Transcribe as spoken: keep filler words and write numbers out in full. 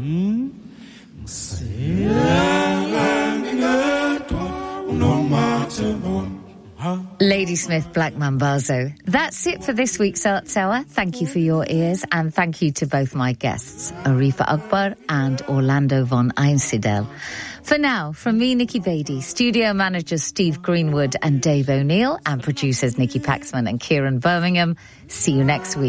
Ladysmith Black Mambazo. That's it for this week's Arts Hour. Thank you for your ears, and thank you to both my guests, Arifa Akbar and Orlando von Einsiedel. For now, from me, Nikki Beatty, studio managers Steve Greenwood and Dave O'Neill, and producers Nikki Paxman and Kieran Birmingham, see you next week.